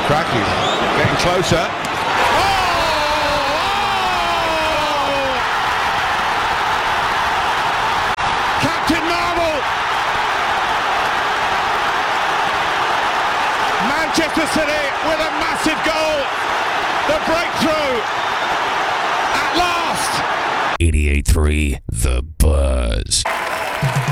Cracking. Getting closer. Captain Marvel! Manchester City with a massive goal. The breakthrough at last. 88.3 The Buzz.